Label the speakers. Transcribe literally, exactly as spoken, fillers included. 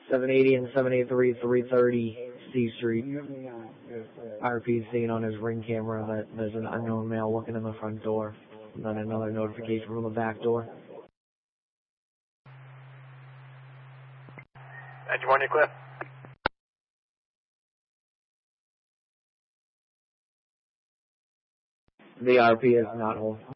Speaker 1: seven eighty and seven eighty-three, three thirty C Street. R P is seeing on his Ring camera that there's an unknown male looking in the front door. And then another notification from the back door.
Speaker 2: ninety-one, you're clear.
Speaker 1: The R P is not home.